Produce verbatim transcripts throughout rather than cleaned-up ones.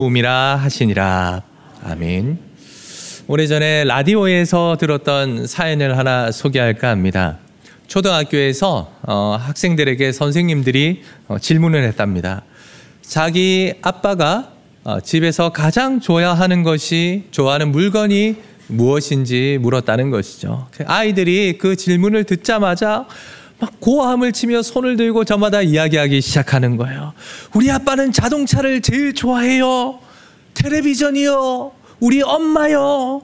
도움이라 하시니라. 아멘. 오래전에 라디오에서 들었던 사연을 하나 소개할까 합니다. 초등학교에서 어, 학생들에게 선생님들이 어, 질문을 했답니다. 자기 아빠가 어, 집에서 가장 좋아하는 것이, 좋아하는 물건이 무엇인지 물었다는 것이죠. 아이들이 그 질문을 듣자마자 막 고함을 치며 손을 들고 저마다 이야기하기 시작하는 거예요. 우리 아빠는 자동차를 제일 좋아해요. 텔레비전이요. 우리 엄마요.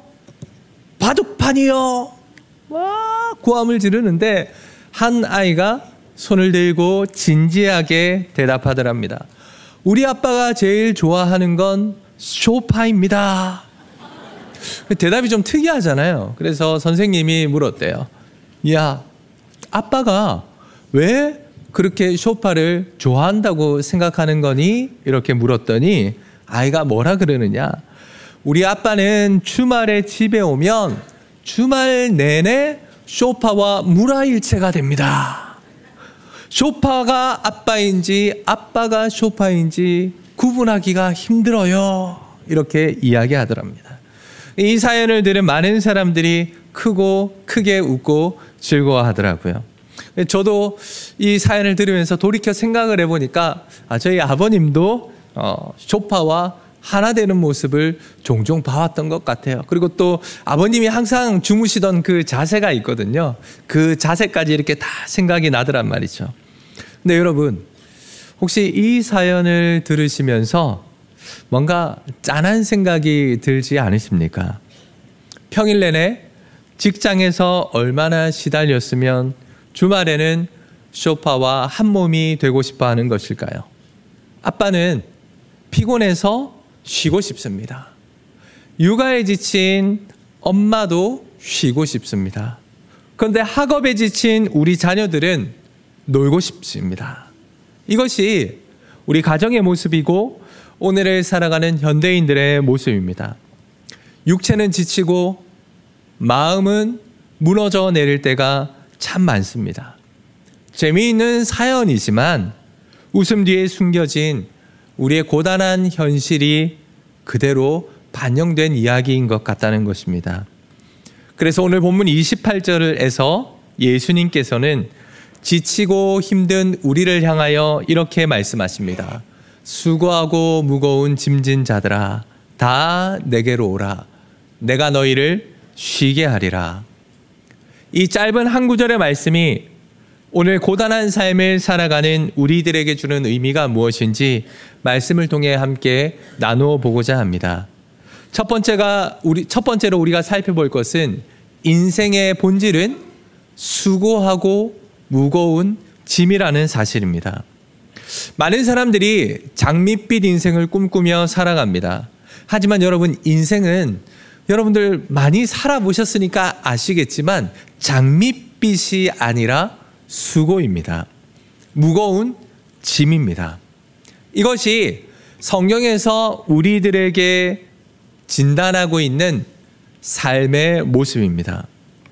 바둑판이요. 막 고함을 지르는데 한 아이가 손을 들고 진지하게 대답하더랍니다. 우리 아빠가 제일 좋아하는 건 소파입니다. 대답이 좀 특이하잖아요. 그래서 선생님이 물었대요. 야, 아빠가 왜 그렇게 소파를 좋아한다고 생각하는 거니? 이렇게 물었더니 아이가 뭐라 그러느냐. 우리 아빠는 주말에 집에 오면 주말 내내 소파와 물화일체가 됩니다. 소파가 아빠인지 아빠가 소파인지 구분하기가 힘들어요. 이렇게 이야기하더랍니다. 이 사연을 들은 많은 사람들이 크고 크게 웃고 즐거워하더라고요. 저도 이 사연을 들으면서 돌이켜 생각을 해보니까 아, 저희 아버님도 어, 소파와 하나 되는 모습을 종종 봐왔던 것 같아요. 그리고 또 아버님이 항상 주무시던 그 자세가 있거든요. 그 자세까지 이렇게 다 생각이 나더란 말이죠. 근데 여러분, 혹시 이 사연을 들으시면서 뭔가 짠한 생각이 들지 않으십니까? 평일 내내 직장에서 얼마나 시달렸으면 주말에는 소파와 한 몸이 되고 싶어 하는 것일까요? 아빠는 피곤해서 쉬고 싶습니다. 육아에 지친 엄마도 쉬고 싶습니다. 그런데 학업에 지친 우리 자녀들은 놀고 싶습니다. 이것이 우리 가정의 모습이고 오늘을 살아가는 현대인들의 모습입니다. 육체는 지치고 마음은 무너져 내릴 때가 참 많습니다. 재미있는 사연이지만 웃음 뒤에 숨겨진 우리의 고단한 현실이 그대로 반영된 이야기인 것 같다는 것입니다. 그래서 오늘 본문 이십팔 절에서 예수님께서는 지치고 힘든 우리를 향하여 이렇게 말씀하십니다. 수고하고 무거운 짐진 자들아, 다 내게로 오라. 내가 너희를 쉬게 하리라. 이 짧은 한 구절의 말씀이 오늘 고단한 삶을 살아가는 우리들에게 주는 의미가 무엇인지 말씀을 통해 함께 나누어 보고자 합니다. 첫 번째가 우리 첫 번째로 우리가 살펴볼 것은 인생의 본질은 수고하고 무거운 짐이라는 사실입니다. 많은 사람들이 장밋빛 인생을 꿈꾸며 살아갑니다. 하지만 여러분, 인생은 여러분들 많이 살아보셨으니까 아시겠지만 장밋빛이 아니라 수고입니다. 무거운 짐입니다. 이것이 성경에서 우리들에게 진단하고 있는 삶의 모습입니다.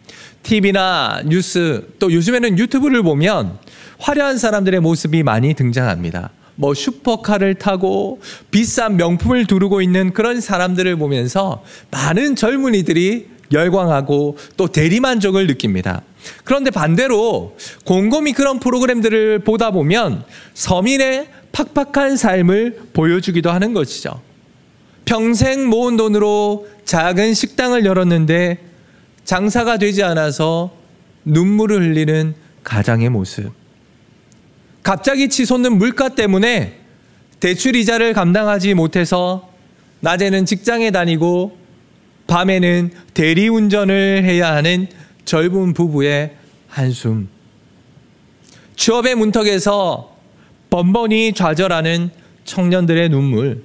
티비나 뉴스, 또 요즘에는 유튜브를 보면 화려한 사람들의 모습이 많이 등장합니다. 뭐 슈퍼카를 타고 비싼 명품을 두르고 있는 그런 사람들을 보면서 많은 젊은이들이 열광하고 또 대리만족을 느낍니다. 그런데 반대로 곰곰이 그런 프로그램들을 보다 보면 서민의 팍팍한 삶을 보여주기도 하는 것이죠. 평생 모은 돈으로 작은 식당을 열었는데 장사가 되지 않아서 눈물을 흘리는 가장의 모습. 갑자기 치솟는 물가 때문에 대출 이자를 감당하지 못해서 낮에는 직장에 다니고 밤에는 대리운전을 해야 하는 젊은 부부의 한숨. 취업의 문턱에서 번번이 좌절하는 청년들의 눈물.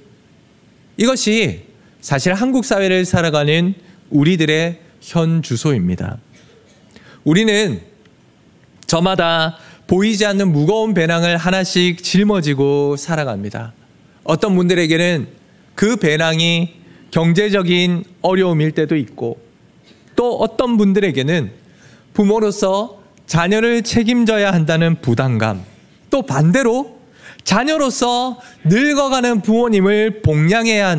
이것이 사실 한국 사회를 살아가는 우리들의 현 주소입니다. 우리는 저마다 보이지 않는 무거운 배낭을 하나씩 짊어지고 살아갑니다. 어떤 분들에게는 그 배낭이 경제적인 어려움일 때도 있고, 또 어떤 분들에게는 부모로서 자녀를 책임져야 한다는 부담감, 또 반대로 자녀로서 늙어가는 부모님을 복양해야 한다는